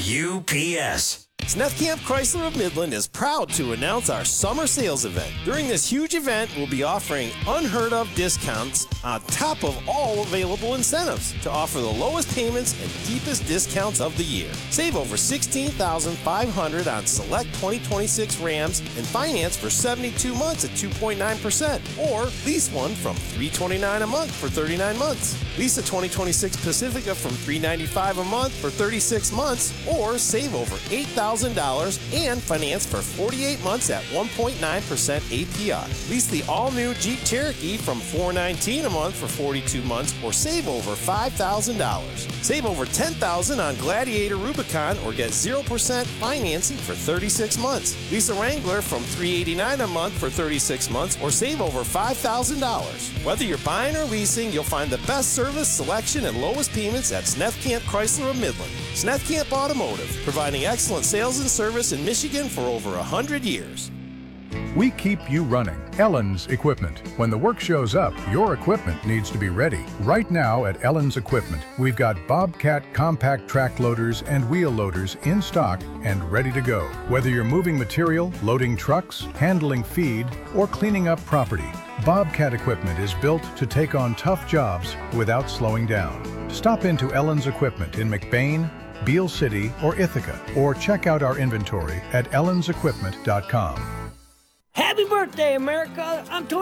WPS. Sneff Camp Chrysler of Midland is proud to announce our summer sales event. During this huge event, we'll be offering unheard of discounts on top of all available incentives to offer the lowest payments and deepest discounts of the year. Save over $16,500 on select 2026 Rams and finance for 72 months at 2.9%, or lease one from $329 a month for 39 months. Lease a 2026 Pacifica from $395 a month for 36 months, or save over $8,000 and finance for 48 months at 1.9% APR. Lease the all-new Jeep Cherokee from $419 a month for 42 months, or save over $5,000. Save over $10,000 on Gladiator Rubicon, or get 0% financing for 36 months. Lease a Wrangler from $389 a month for 36 months, or save over $5,000. Whether you're buying or leasing, you'll find the best service, selection, and lowest payments at Sneff Camp Chrysler of Midland. Sneff Camp Automotive, providing excellent sales and service in Michigan for over 100 years. We keep you running. Ellen's Equipment. When the work shows up, your equipment needs to be ready. Right now at Ellen's Equipment, we've got Bobcat compact track loaders and wheel loaders in stock and ready to go. Whether you're moving material, loading trucks, handling feed, or cleaning up property, Bobcat equipment is built to take on tough jobs without slowing down. Stop into Ellen's Equipment in McBain, Beale City, or Ithaca, or check out our inventory at ellensequipment.com. Happy birthday, America! I'm Tony